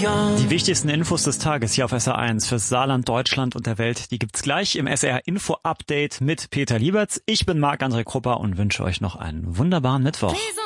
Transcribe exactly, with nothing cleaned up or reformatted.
Die wichtigsten Infos des Tages hier auf S R eins fürs Saarland, Deutschland und der Welt, die gibt's gleich im S R Info Update mit Peter Lieberts. Ich bin Marc-André Krupper und wünsche euch noch einen wunderbaren Mittwoch.